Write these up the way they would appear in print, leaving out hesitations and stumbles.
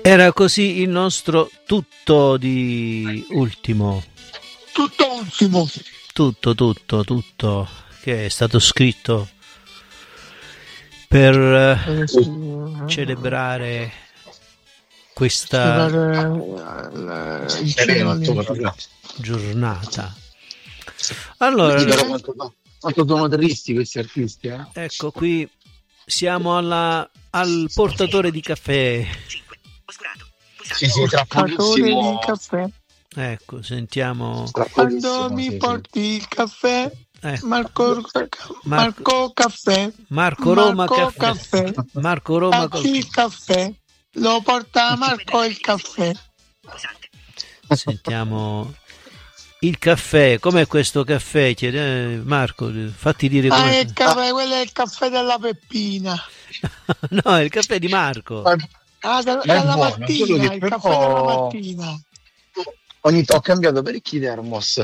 Era così il nostro tutto di ultimo. Tutto ultimo. Tutto che è stato scritto per celebrare questa giornata. Allora, quanto sono tristi questi artisti, eh? Ecco qui siamo al portatore di caffè. Sì, tra pochissimo. Di caffè. Ecco, sentiamo. Quando mi porti il caffè, Marco Caffè. Marco Roma Caffè. Marco Roma il caffè. Lo porta Marco il caffè. Sentiamo il caffè. Com'è questo caffè? Chiede Marco, fatti dire com'è. Il caffè, quello è il caffè della Peppina. No, è il caffè di Marco. Dalla mattina, il caffè della mattina. Ho cambiato parecchi termos.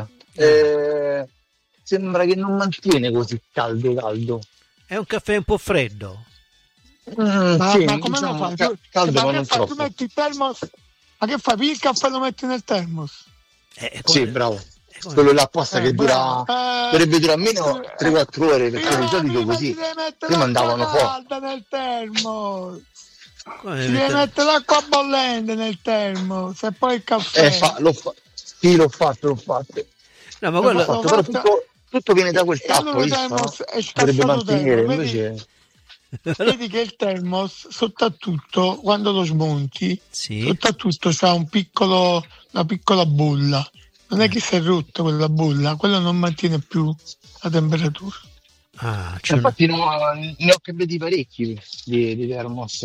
Sembra che non mantiene così caldo. È un caffè un po' freddo. Ma come lo fai? Caldo, ma non troppo. Tu metti il termos, ma che fai? Il caffè lo metti nel termos? Sì, bravo. Quello là apposta che dovrebbe durare almeno 3-4 ore, perché di solito così prima andavano fuori nel termos. Si deve mettere l'acqua bollente nel termos e poi il caffè. Sì, l'ho fatto. No, ma quello però tutto viene da quel tappo, dovrebbe mantenere, invece. Vedi che il termos sotto a tutto, quando lo smonti, sotto a tutto c'ha una piccola bolla. Non è che si è rotto quella bolla, quello non mantiene più la temperatura. Infatti ne ho cambiati parecchi di termos.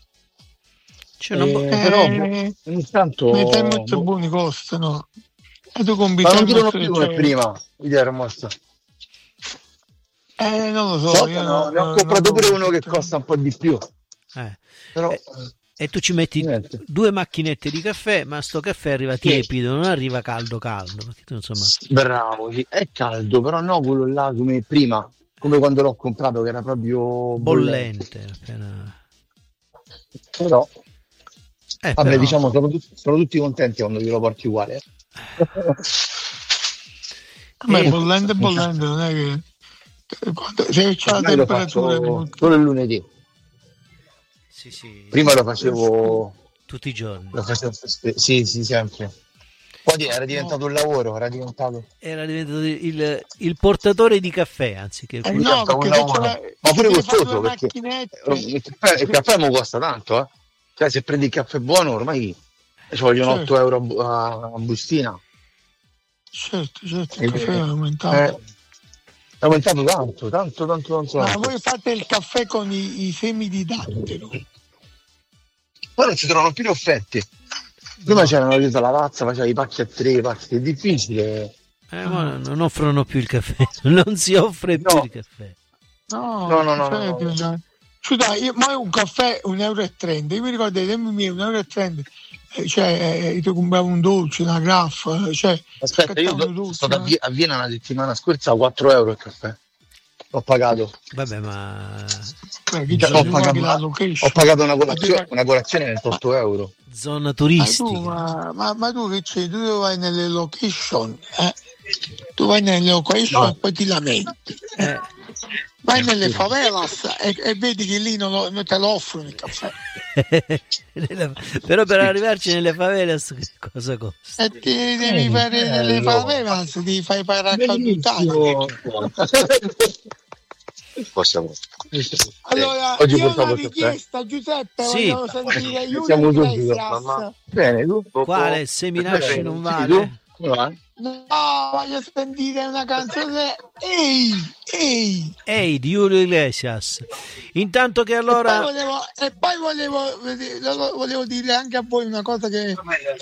Però ogni tanto i termos buoni costano. E tu combi ma non durano più come prima i termos. Non lo so, ne ho comprato pure uno che costa un po' di più. Però e tu ci metti 2 macchinette di caffè, ma sto caffè arriva tiepido, non arriva caldo, perché tu, insomma. Bravo, è caldo, però no quello là come prima, come quando l'ho comprato che era proprio bollente. Però vabbè, diciamo sono tutti contenti quando glielo porti uguale. Ma bollente non è che se c'è la temperatura solo il lunedì. Sì. Prima lo facevo tutti i giorni. Sì, sempre. Poi era diventato un lavoro, era diventato il portatore di caffè, anziché un lavoro. Ma pure costoso, perché il caffè non costa tanto, eh. Cioè, se prendi il caffè buono ormai ci vogliono 8 euro a bustina. Certo, il caffè è aumentato. È aumentato tanto. Ma voi fate il caffè con i semi di dattero? Poi non ci trovano più le offerte. Prima c'erano dietro la Lavazza, faceva i pacchi a 3 pacchi, è difficile. Ma non offrono più il caffè, non si offre più il caffè. No. Ma un caffè 1,30 €. Io mi ricordo ai tempi miei 1,30 €. Io compravo un dolce, una graffa. Aspetta, io sono stato a Vienna una settimana scorsa a 4 euro il caffè. L'ho pagato. Vabbè, ma ho pagato una colazione 28 euro. Zona turistica. Ma tu che c'è? Tu vai nelle location, tu vai nelle location e poi ti lamenti. Vai nelle favelas e vedi che lì non te lo offrono il caffè. Però per arrivarci nelle favelas cosa costa? E ti devi fare nelle favelas, ti fai paracadutare. Allora, io ho una richiesta, Giuseppe, voglio sentire Siamo subito. Bene, tu? Quale? Se mi lasci non vale? No, voglio sentire una canzone. Ehi di Julio Iglesias. Intanto che allora e poi volevo dire anche a voi una cosa che